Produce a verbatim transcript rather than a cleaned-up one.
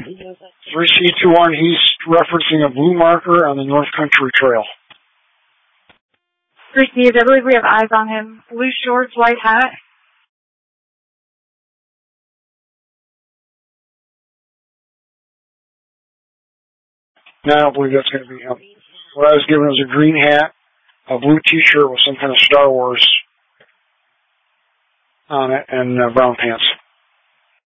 three C two one, he's referencing a blue marker on the North Country Trail. Received. I believe we have eyes on him. Blue shorts, white hat. No, I don't believe that's going to be him. What I was given was a green hat, a blue T-shirt with some kind of Star Wars on it, and uh, brown pants.